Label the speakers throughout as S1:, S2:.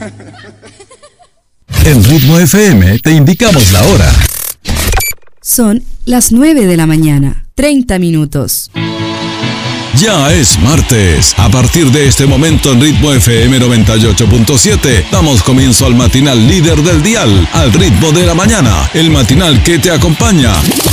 S1: En Ritmo FM te indicamos la hora.
S2: Son las 9 de la mañana, 30 minutos.
S1: Ya es martes. A partir de este momento en Ritmo FM 98.7 damos comienzo al matinal líder del dial, al ritmo de la mañana, el matinal que te acompaña.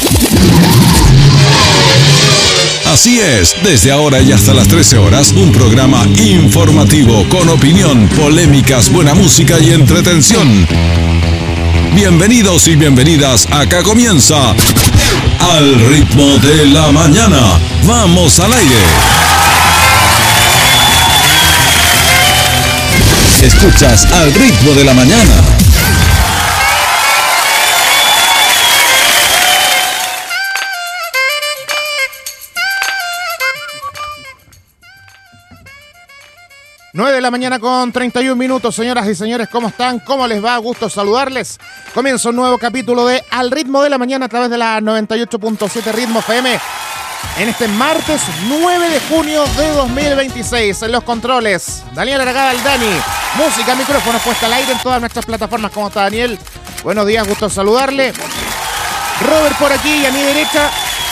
S1: Así es, desde ahora y hasta las 13 horas, un programa informativo con opinión, polémicas, buena música y entretención. Bienvenidos y bienvenidas, acá comienza Al Ritmo de la Mañana. ¡Vamos al aire! Escuchas Al Ritmo de la Mañana.
S3: Nueve de la mañana con 31 minutos, señoras y señores, ¿cómo están? ¿Cómo les va? Gusto saludarles. Comienza un nuevo capítulo de Al Ritmo de la Mañana a través de la 98.7 Ritmo FM. En este martes 9 de junio de 2026, en los controles, Daniel Aragada, el Dani. Música, micrófonos puesta al aire en todas nuestras plataformas. ¿Cómo está, Daniel? Buenos días, gusto saludarle. Robert por aquí y a mi derecha.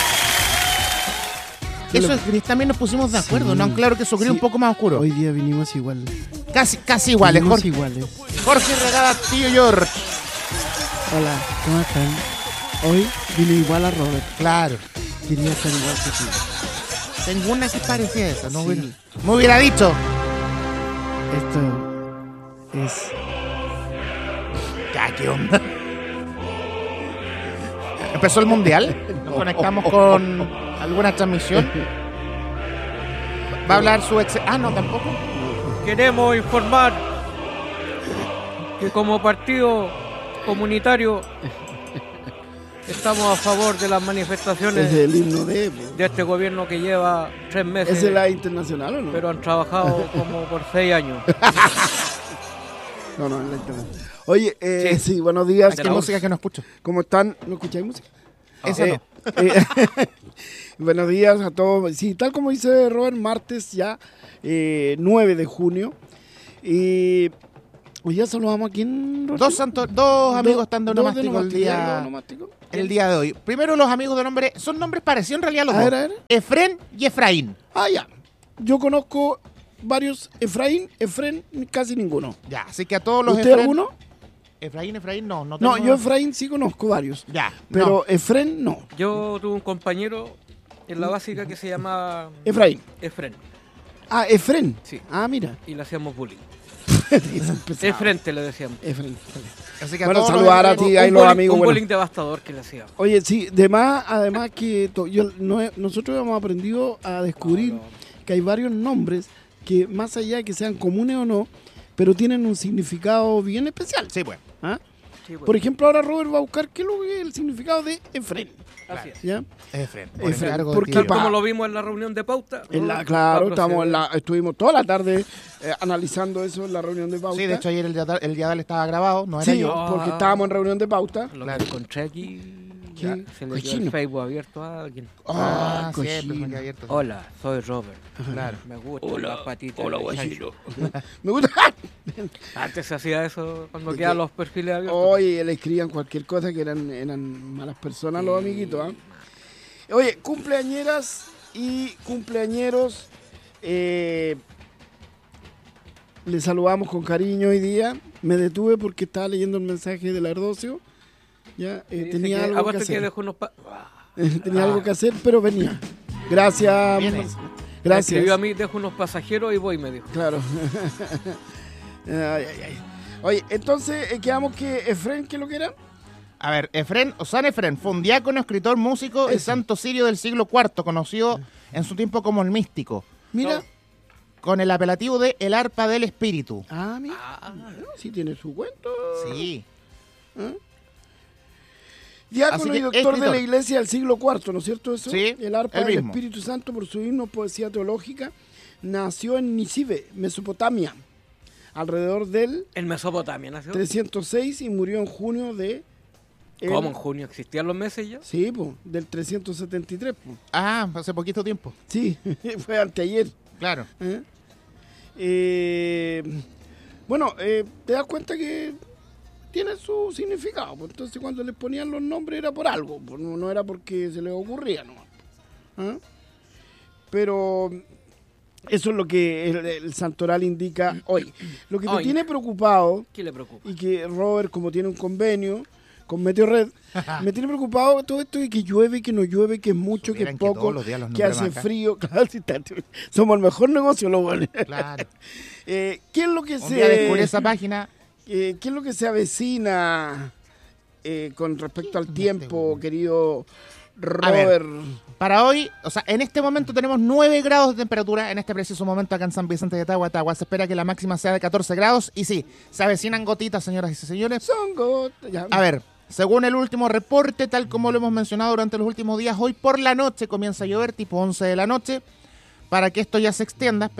S3: Eso es gris, también nos pusimos de acuerdo, sí, ¿no? Claro que eso gris un poco más oscuro.
S4: Hoy día vinimos igual.
S3: Casi iguales, Jorge.
S4: Iguales.
S3: Jorge Regada, tío George.
S4: Hola, ¿cómo están? Hoy vine igual a Robert.
S3: Claro.
S4: Quería estar igual que tú.
S3: Tengo una que parecía esa, ¿no?
S4: Sí.
S3: Me hubiera dicho.
S4: Esto es...
S3: Ya, ¿qué onda? ¿Empezó el mundial? ¿Nos conectamos con alguna transmisión? ¿Va a hablar su ex...? Ah, no, tampoco.
S5: Queremos informar que como partido comunitario estamos a favor de las manifestaciones
S4: es el himno de
S5: este gobierno que lleva 3 meses.
S4: ¿Es de la internacional o no?
S5: Pero han trabajado como por 6 años.
S4: No, es la internacional. Oye, sí, buenos días.
S3: ¿Qué música que no escucho?
S4: ¿Cómo están? ¿No escucháis música?
S3: Esa no.
S4: Buenos días a todos. Sí, tal como dice Robert, martes ya, 9 de junio. Y hoy ya saludamos aquí en...
S3: Dos amigos están de onomástico el día de hoy. Primero los amigos de nombre, son nombres parecidos en realidad los dos.
S4: A ver.
S3: Efren y Efraín.
S4: Ah, ya. Yo conozco varios Efraín, casi ninguno.
S3: Ya, así que a todos los
S4: ¿Usted alguno?
S3: Efraín, no.
S4: No, yo Efraín sí conozco varios.
S3: Ya.
S4: Pero
S3: no.
S4: Efren no.
S5: Yo tuve un compañero en la básica que se llamaba
S4: Efraín.
S5: Efren.
S4: Ah, Efren.
S5: Sí.
S4: Ah, mira.
S5: Y le hacíamos bullying. Efrente le decíamos.
S4: Efren.
S3: Así que
S4: Bueno, saludar a ti, ahí los amigos.
S5: Un
S4: Bueno.
S5: bullying devastador que le hacíamos.
S4: Oye, sí, además que nosotros hemos aprendido a descubrir que hay varios nombres que más allá de que sean comunes o no, pero tienen un significado bien especial.
S3: Sí, pues.
S4: ¿Ah?
S5: Sí, bueno.
S4: Por ejemplo, ahora Robert va a buscar qué es el significado de Efren.
S5: Así es.
S4: ¿Ya?
S3: Efren.
S4: Porque
S5: Tal como lo vimos en la reunión de pauta.
S4: Claro, estuvimos toda la tarde analizando eso en la reunión de pauta.
S3: Sí, de hecho ayer el diadal estaba grabado, no era
S4: Sí,
S3: yo.
S4: porque estábamos en reunión de pauta.
S5: Lo que encontré aquí.
S4: Ya,
S5: Se le dio el Facebook abierto a alguien.
S3: Siempre
S4: cochino.
S3: me quedé abierto.
S5: Hola, soy Robert.
S3: Claro.
S5: Me gustan las patitas.
S6: Hola,
S5: de
S6: guachito.
S4: Me gusta.
S5: Antes se hacía eso cuando quedaban los perfiles abiertos.
S4: Oye, le escribían cualquier cosa que eran malas personas los amiguitos. ¿Ah? Oye, cumpleañeras y cumpleañeros. Les saludamos con cariño hoy día. Me detuve porque estaba leyendo el mensaje de la Erdocio. Ya, tenía algo que hacer. Tenía algo que hacer, pero venía. Gracias. Gracias.
S5: Escribió a mí, dejo unos pasajeros y voy, me dijo.
S4: Claro. Ay. Oye, entonces quedamos que Efren, ¿qué es lo que era?
S3: A ver, San Efren fue un diácono, escritor, músico y santo sirio del siglo IV, conocido en su tiempo como el místico.
S4: Mira.
S3: Con el apelativo de el arpa del espíritu.
S4: Ah, mira. Sí tiene su cuento.
S3: Sí.
S4: ¿Eh? Diácono y doctor de la iglesia del siglo IV, ¿no es cierto eso?
S3: Sí,
S4: el arpa del
S3: mismo.
S4: Espíritu Santo por su himno, poesía teológica, nació en Nisibe, Mesopotamia, alrededor del...
S5: ¿En Mesopotamia nació?
S4: 306 y murió en junio de...
S5: ¿Cómo en junio? ¿Existían los meses ya?
S4: Sí, pues, del 373. Po.
S3: Ah, hace poquito tiempo.
S4: Sí, fue anteayer.
S3: Claro.
S4: Bueno, te das cuenta que tiene su significado. Pues entonces cuando les ponían los nombres era por algo, pues no era porque se les ocurría nomás. ¿Ah? Pero eso es lo que el santoral indica hoy. Lo que te tiene preocupado,
S5: ¿qué le preocupa?
S4: Y que Robert, como tiene un convenio con Meteorred, me tiene preocupado todo esto de que llueve, que no llueve, que es mucho, que es poco, que hace frío. Claro, somos el mejor negocio, lo bueno.
S3: Claro.
S4: ¿Qué es lo que
S3: día descubrí esa página.
S4: ¿Qué es lo que se avecina con respecto al tiempo, querido Robert?
S3: Para hoy, o sea, en este momento tenemos 9 grados de temperatura, en este preciso momento acá en San Vicente de Tahuatahua. Se espera que la máxima sea de 14 grados y sí, se avecinan gotitas, señoras y señores.
S4: Son gotas. Ya.
S3: A ver, según el último reporte, tal como lo hemos mencionado durante los últimos días, hoy por la noche comienza a llover, tipo 11 de la noche, para que esto ya se extienda,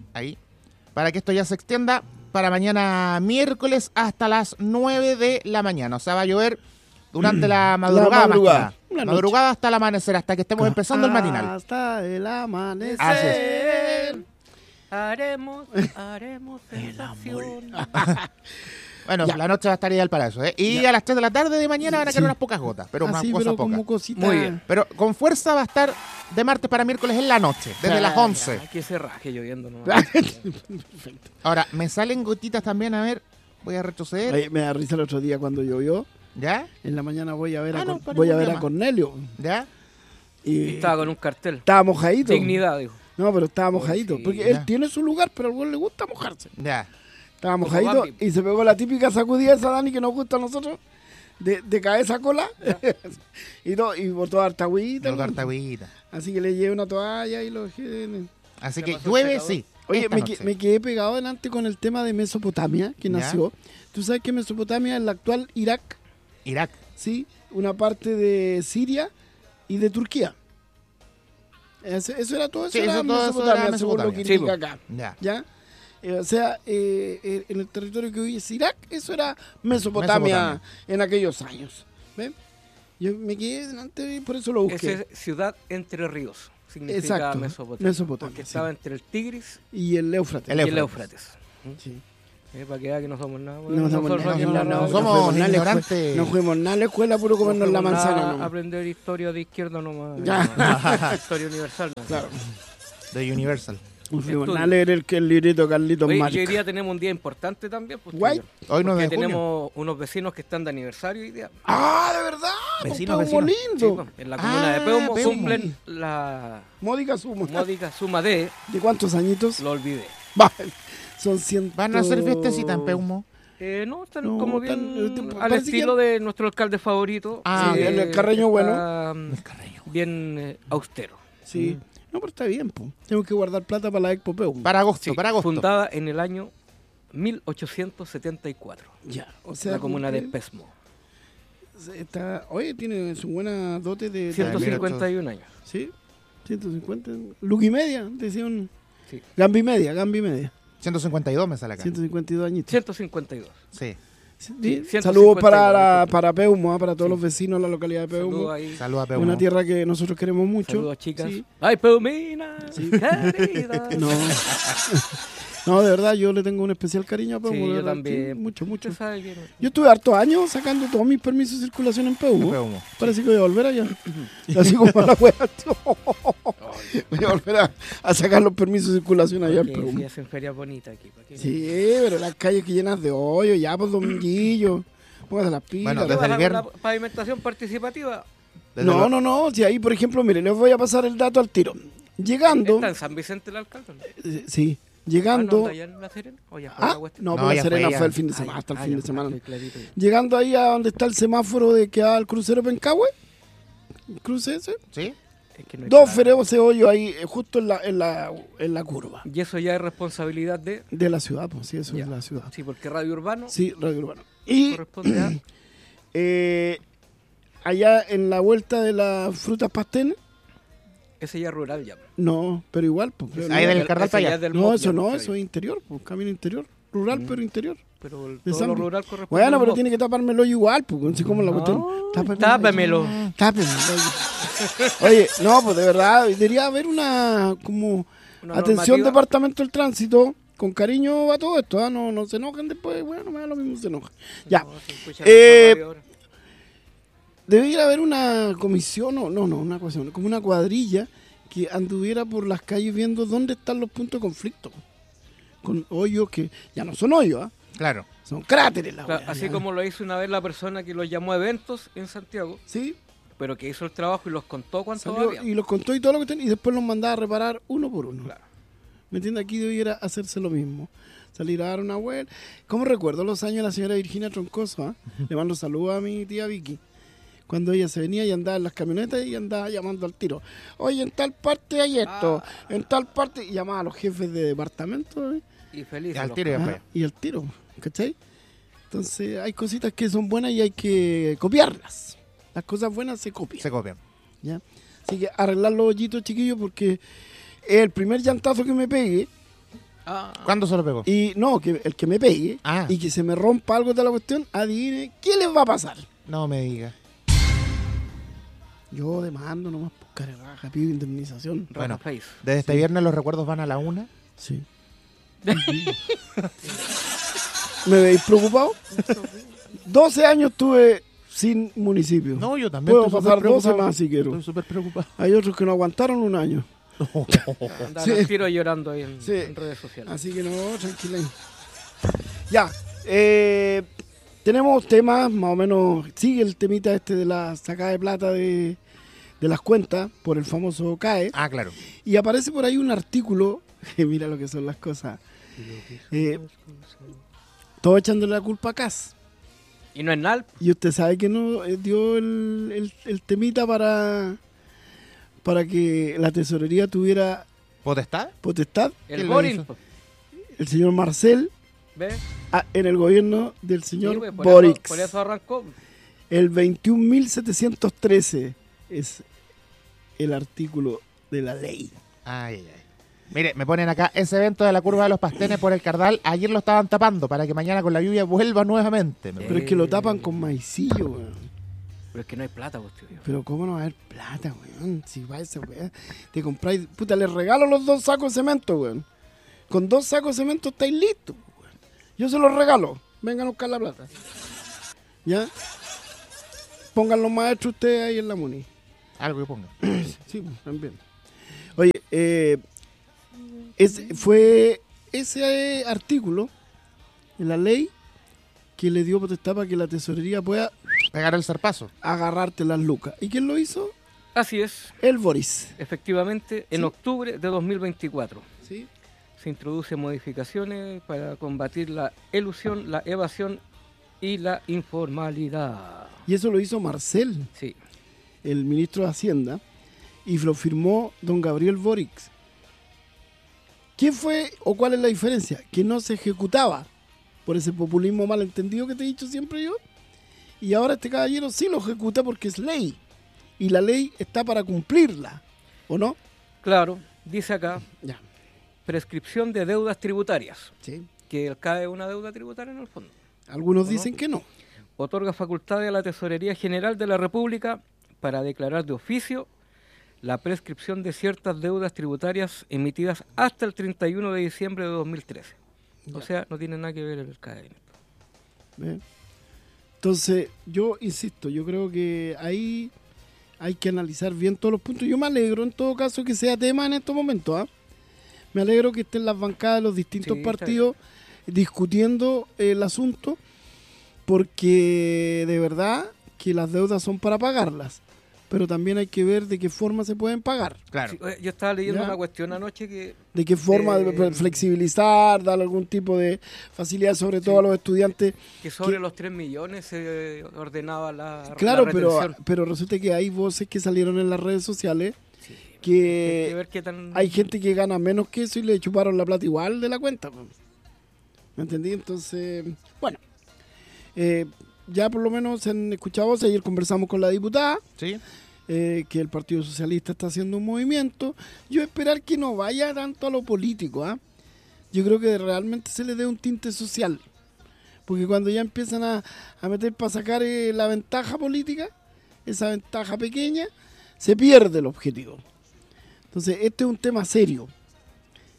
S3: para mañana miércoles hasta las 9 de la mañana. O sea, va a llover durante la madrugada. Madrugada hasta el amanecer, hasta que estemos empezando el matinal.
S4: Hasta el amanecer.
S3: Así es.
S5: Haremos sensación.
S3: Bueno, ya. La noche va a estar ideal para eso, ¿eh? Y ya. A las 3 de la tarde de mañana van a caer unas pocas gotas, pero una cosa poca.
S4: Como cosita.
S5: Muy bien.
S3: Pero con fuerza va a estar de martes para miércoles en la noche, desde las 11.
S5: Aquí se raje lloviendo. ¿No?
S4: Perfecto.
S3: Ahora, me salen gotitas también, a ver, voy a retroceder.
S4: Ay, me da risa el otro día cuando llovió.
S3: ¿Ya?
S4: En la mañana voy a ver a Cornelio.
S3: ¿Ya?
S4: Y
S5: estaba con un cartel.
S4: Estaba mojadito.
S5: Dignidad, dijo.
S4: No, pero estaba mojadito. Sí, porque él tiene su lugar, pero al güey le gusta mojarse.
S3: Ya.
S4: Estaba mojadito y se pegó la típica sacudida esa, Dani, que nos gusta a nosotros, de cabeza a cola. y botó harta agüita. Así que le llevé una toalla y lo dejé.
S3: Así que llueve, sí.
S4: Oye, me quedé pegado adelante con el tema de Mesopotamia, que nació. ¿Tú sabes que Mesopotamia es la actual Irak?
S3: Irak.
S4: Sí, una parte de Siria y de Turquía. Eso era todo, eso era Mesopotamia, según lo que indica acá. ¿Ya? O sea, en el territorio que hoy es Irak, eso era Mesopotamia en aquellos años. ¿Ven? Yo me quedé delante y por eso lo busqué.
S5: Esa es ciudad entre ríos, significa Mesopotamia. Porque estaba entre el Tigris
S4: y el Éufrates.
S5: El Éufrates.
S4: Sí.
S5: Para que vea que no somos nada.
S4: No somos ignorantes. No fuimos nada a la escuela, puro comernos la manzana.
S5: No. Aprender historia de izquierda nomás. Historia universal. No.
S3: Claro. De Universal.
S4: No fuimos nada a leer el librito de Carlitos Marx.
S5: Hoy día tenemos un día importante también.
S3: Hoy no
S5: porque tenemos unos vecinos que están de aniversario hoy día.
S4: ¡Ah, de verdad!
S3: Vecinos.
S4: Lindo.
S5: Sí, en la comuna de Peumo cumplen la
S4: módica
S5: suma de...
S4: ¿De cuántos añitos?
S5: Lo olvidé.
S4: Son 100.
S3: ¿Van a hacer fiestecita en Peumo?
S5: No, están como bien al estilo de nuestro alcalde favorito.
S4: El Carreño bueno.
S5: Bien austero.
S4: Sí. No, pero está bien, po. Tengo que guardar plata para la Expo Peumo.
S3: Para agosto.
S5: Fundada en el año 1874.
S4: Ya, o sea,
S5: la comuna de Pesmo.
S4: Oye, tiene su buena dote de
S5: 151 años.
S4: Sí, 150. Lucky media, decía un... Sí. Gambi media.
S3: 152 me sale acá.
S4: 152 añitos.
S5: 152.
S3: Sí.
S4: Saludos para Peumo, para todos los vecinos de la localidad de Peumo.
S3: Saludos a Peumo.
S4: Una tierra que nosotros queremos mucho.
S5: Saludos, chicas. Sí. ¡Ay, Peumina!
S4: Sí. Querida. No, de verdad, yo le tengo un especial cariño a Peumo.
S5: Sí, yo también.
S4: Mucho. Yo estuve hartos años sacando todos mis permisos de circulación en Peumo. Parece que voy a volver allá. Así como a la wea. Voy a volver a sacar los permisos de circulación allá en Peumo.
S5: Sí, hacen ferias bonitas aquí.
S4: Sí, pero las calles que llenas de hoyo, ya pues dominguillo. Póngase las pilas.
S3: Bueno, desde el viernes.
S5: ¿La pavimentación participativa?
S4: No. Si ahí, por ejemplo, mire, les voy a pasar el dato al tiro. Llegando...
S5: ¿Está en San Vicente el alcalde?
S4: Sí. Llegando...
S5: ¿No allá en La Serena?
S4: No, La Serena fue el fin de semana, hasta el fin de semana. Llegando ahí a donde está el semáforo de que va al crucero Pencahue. ¿Cruce ese?
S3: Sí.
S5: Es que no
S4: 2 fereos de hoyo ahí, justo en la curva.
S5: Y eso ya es responsabilidad de
S4: la ciudad, pues sí, eso es la ciudad.
S5: Sí, porque Radio Urbano.
S4: Sí, Radio Urbano. Y
S5: corresponde a...
S4: allá en la vuelta de las frutas pastenes.
S5: Ese ya es rural ya.
S4: No, pero igual, pues.
S3: Ahí del Cardal para allá.
S4: No, eso es interior, pues, camino interior. Rural, pero interior.
S5: Pero todo lo rural corresponde.
S4: Bueno, pero tiene que tapármelo igual, pues, no sé cómo la cuestión.
S5: Tápemelo.
S4: Oye, no, pues de verdad, debería haber una atención Departamento del Tránsito, con cariño a todo esto, no se enojen después, bueno, me da lo mismo, se enojan. Ya. Debería haber una comisión, una comisión, como una cuadrilla que anduviera por las calles viendo dónde están los puntos de conflicto. Con hoyos que ya no son hoyos,
S3: Claro.
S4: Son cráteres
S5: así como lo hizo una vez la persona que los llamó a eventos en Santiago.
S4: Sí.
S5: Pero que hizo el trabajo y los contó cuánto había.
S4: Y los contó y todo lo que tenía, y después los mandaba a reparar uno por uno.
S5: Claro.
S4: ¿Me entiendes? Aquí debiera hacerse lo mismo. Salir a dar una vuelta. Como recuerdo los años de la señora Virginia Troncoso, Le mando saludos a mi tía Vicky. Cuando ella se venía y andaba en las camionetas y andaba llamando al tiro. Oye, en tal parte hay esto, en tal parte. Y llamaba a los jefes de departamento.
S5: Y feliz.
S3: Y al tiro.
S4: Y al tiro, ¿cachai? Entonces hay cositas que son buenas y hay que copiarlas. Las cosas buenas se copian. ¿Ya? Así que arreglar los hoyitos, chiquillos, porque el primer llantazo que me pegue.
S3: ¿Cuándo se lo pegó?
S4: Y no, que el que me pegue y que se me rompa algo de la cuestión, adivine, ¿qué les va a pasar?
S3: No me diga.
S4: Yo demando nomás por careraja, pido indemnización.
S3: Bueno, desde este viernes los recuerdos van a la 1.
S4: Sí. ¿Me veis preocupado? 12 años tuve sin municipio.
S3: No, yo también.
S4: Puedo pasar 12 más si quiero.
S3: Estoy súper preocupado.
S4: Hay otros que no aguantaron un año.
S5: Andan al tiro llorando ahí en redes sociales.
S4: Así que no, tranquila. Ya. Tenemos temas, más o menos. Sigue el temita este de la sacada de plata de las cuentas por el famoso CAE.
S3: Claro.
S4: Y aparece por ahí un artículo. Mira lo que son las cosas. Todo echándole la culpa a Kass.
S5: Y no es nada.
S4: Y usted sabe que no dio el temita para que la tesorería tuviera
S3: potestad.
S5: El Boric.
S4: El señor Marcel.
S5: ¿Ves?
S4: En el gobierno del señor
S5: sí,
S4: Boric.
S5: Por eso arrancó.
S4: El 21.713 es el artículo de la ley.
S3: Ay. Mire, me ponen acá, ese evento de la curva de los Pastenes por el Cardal, ayer lo estaban tapando para que mañana con la lluvia vuelva nuevamente.
S4: Pero es que lo tapan con maicillo, weón.
S5: Pero es que no hay plata, vos, tío.
S4: Pero ¿cómo no va a haber plata, weón? Si va ese weón, te compráis... Puta, les regalo los 2 sacos de cemento, weón. Con 2 sacos de cemento estáis listos, weón. Yo se los regalo. Vengan a buscar la plata. ¿Ya? Pongan los maestros ustedes ahí en la Muni.
S3: Algo que pongan.
S4: Sí, también. Oye, fue ese artículo en la ley que le dio potestad para que la tesorería pueda
S3: pegar el zarpazo,
S4: agarrarte las lucas. ¿Y quién lo hizo?
S5: Así es.
S4: El Boris.
S5: Efectivamente, en octubre de 2024.
S4: Sí.
S5: Se introducen modificaciones para combatir la elusión, la evasión y la informalidad.
S4: Y eso lo hizo Marcel,
S5: sí,
S4: el ministro de Hacienda, y lo firmó don Gabriel Boric. ¿Qué fue o cuál es la diferencia? Que no se ejecutaba por ese populismo malentendido que te he dicho siempre yo. Y ahora este caballero sí lo ejecuta porque es ley. Y la ley está para cumplirla, ¿o no?
S5: Claro, dice acá,
S4: ya.
S5: Prescripción de deudas tributarias.
S4: Sí.
S5: Que el CAE es una deuda tributaria en el fondo.
S4: Algunos dicen que no.
S5: Otorga facultades a la Tesorería General de la República para declarar de oficio la prescripción de ciertas deudas tributarias emitidas hasta el 31 de diciembre de 2013. Ya. O sea, no tiene nada que ver el CAE.
S4: ¿Ve? Entonces, yo insisto, yo creo que ahí hay que analizar bien todos los puntos. Yo me alegro en todo caso que sea tema en estos momentos, ¿ah? Me alegro que estén las bancadas de los distintos partidos discutiendo el asunto, porque de verdad que las deudas son para pagarlas, pero también hay que ver de qué forma se pueden pagar.
S3: Claro.
S5: Sí, yo estaba leyendo una cuestión anoche que...
S4: De qué forma de flexibilizar, dar algún tipo de facilidad, sobre todo a los estudiantes.
S5: Que sobre los 3 millones se ordenaba la
S4: Claro,
S5: la
S4: pero resulta que hay voces que salieron en las redes sociales que
S5: ver qué tan...
S4: hay gente que gana menos que eso y le chuparon la plata igual de la cuenta. ¿Me entendí? Entonces, bueno, ya por lo menos se han escuchado voces. Ayer conversamos con la diputada,
S3: ¿sí?
S4: Que el Partido Socialista está haciendo un movimiento. Yo esperar que no vaya tanto a lo político, ¿ah? Yo creo que realmente se le dé un tinte social, porque cuando ya empiezan a meter para sacar la ventaja política, esa ventaja pequeña, se pierde el objetivo. Entonces, este es un tema serio.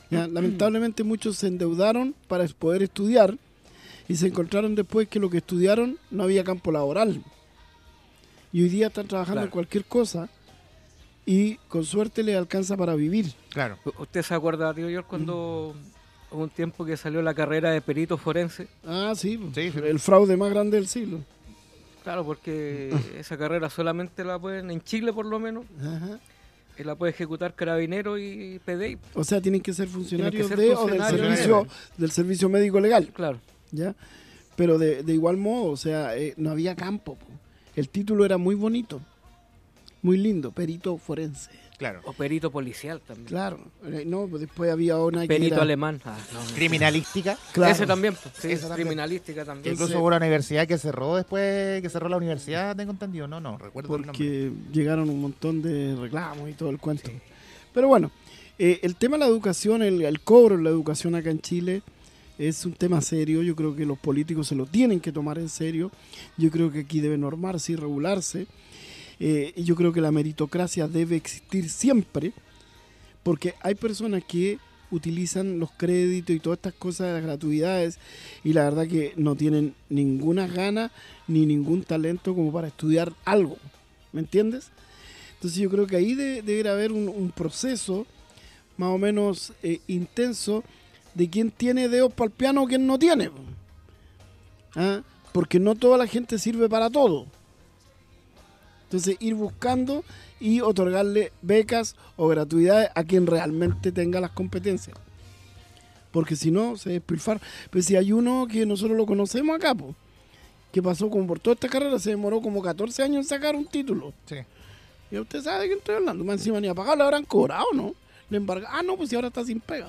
S4: ¿Ya? Lamentablemente muchos se endeudaron para poder estudiar y se encontraron después que lo que estudiaron no había campo laboral. Y hoy día están trabajando en cualquier cosa y con suerte les alcanza para vivir.
S5: Claro. ¿Usted se acuerda, tío George, cuando hubo un tiempo que salió la carrera de perito forense?
S4: Ah, sí, el fraude más grande del siglo.
S5: Claro, porque esa carrera solamente la pueden, en Chile por lo menos, la puede ejecutar Carabineros y PDI.
S4: O sea, tienen que ser funcionarios del servicio médico legal.
S5: Claro.
S4: ¿Ya? Pero de igual modo, o sea, no había campo. El título era muy bonito, muy lindo, perito forense.
S5: Claro. O perito policial también.
S4: Claro. No, pues después había una
S5: perito
S4: que era
S5: alemán.
S3: Criminalística.
S4: Claro.
S5: Ese también. Sí, criminalística también.
S3: Incluso hubo una universidad que cerró después, que cerró la universidad, tengo entendido. No recuerdo el nombre.
S4: Porque llegaron un montón de reclamos y todo el cuento. Sí. Pero bueno, el tema de la educación, el cobro en la educación acá en Chile es un tema serio. Yo creo que los políticos se lo tienen que tomar en serio. Yo creo que aquí debe normarse y regularse. Y yo creo que la meritocracia debe existir siempre, porque hay personas que utilizan los créditos y todas estas cosas, las gratuidades, y la verdad que no tienen ninguna gana ni ningún talento como para estudiar algo, ¿me entiendes? Entonces yo creo que ahí debe haber un proceso más o menos intenso de quién tiene dedos para el piano o quién no tiene. ¿Ah? Porque no toda la gente sirve para todo. Entonces ir buscando y otorgarle becas o gratuidades a quien realmente tenga las competencias. Porque si no, se despilfarra. Pero si hay uno que nosotros lo conocemos acá, po, que pasó como por toda esta carrera, se demoró como 14 años en sacar un título.
S3: Sí.
S4: Y usted sabe de qué estoy hablando. Más encima ni a pagar, le habrán cobrado, ¿no? Le embargaron. Ah, no, pues si ahora está sin pega.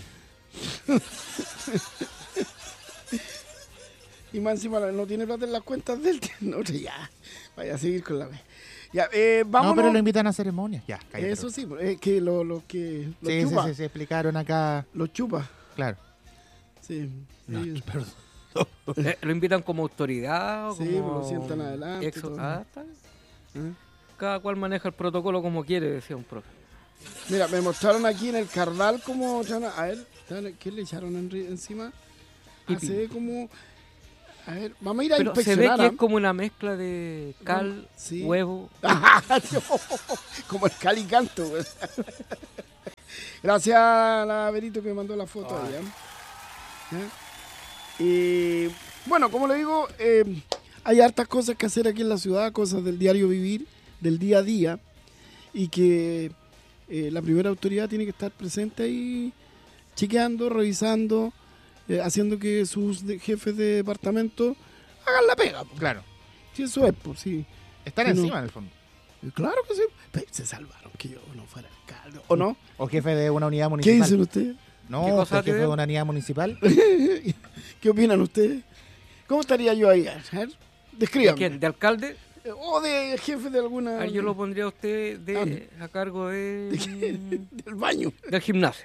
S4: Y más encima no tiene plata en las cuentas del no, ya, vaya a seguir con la vez. Ya, vámonos.
S3: No, pero lo invitan a ceremonias. Ya, cállate.
S4: Eso sí, es que los
S3: chupas. Sí, explicaron acá.
S4: Los chupas.
S3: Claro.
S4: Sí.
S3: No,
S4: sí.
S3: perdón.
S5: ¿Lo invitan como autoridad? O
S4: sí,
S5: como
S4: lo sientan adelante.
S5: Está bien. Cada cual maneja el protocolo como quiere, decía un profe.
S4: Mira, me mostraron aquí en el Cardal como... A ver, ¿qué le echaron encima? Se ve como... A ver, vamos a ir a inspeccionar.
S5: Se ve que es como una mezcla de cal, huevo.
S4: Como el cal y canto. Gracias a la Verito que me mandó la foto ahí. Y bueno, como le digo, hay hartas cosas que hacer aquí en la ciudad, cosas del diario vivir, del día a día, y que la primera autoridad tiene que estar presente ahí, chequeando, revisando, haciendo que sus jefes de departamento hagan la pega. Po.
S3: Claro.
S4: Si eso es, pues sí.
S3: Están encima, en el fondo.
S4: Claro que sí. Pero se salvaron que yo no fuera alcalde, ¿o no?
S3: O jefe de una unidad municipal.
S4: ¿Qué dicen ustedes?
S3: No, jefe de una unidad municipal.
S4: ¿Qué opinan ustedes? ¿Cómo estaría yo ahí? Descríbame.
S5: ¿De quién? ¿De alcalde?
S4: O de jefe de alguna...
S5: Yo lo pondría a usted a cargo de...
S4: del baño.
S5: Del gimnasio.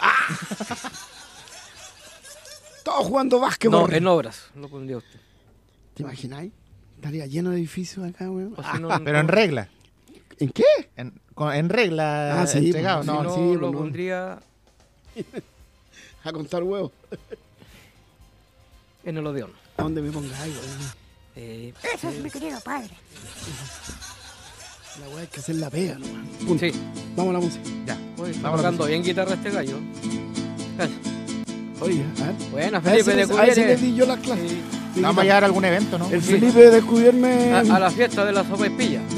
S4: Todos jugando básquetbol.
S5: No, en obras lo pondría a usted.
S4: ¿Te imagináis? Estaría lleno de edificios acá, weón.
S3: Pero en regla.
S4: ¿En qué?
S3: En regla.
S4: Sí,
S3: entregado.
S5: No,
S3: sí,
S5: lo pondría...
S4: a contar huevos.
S5: En el Odeón.
S4: ¿A dónde me pongáis, weón?
S6: Eso es mi querido padre.
S4: La weá hay que hacer la pega, nomás.
S5: Sí.
S4: Vamos a la música.
S3: Ya.
S5: Está tocando bien guitarra este gallo. Gracias.
S4: Oye, a ver.
S5: Buena, Felipe de
S4: Cubierme. A ese le di yo la clase.
S3: Sí. Vamos a llegar a algún evento, ¿no?
S4: El Felipe de Cubierme.
S5: A la fiesta de la sopa y pilla.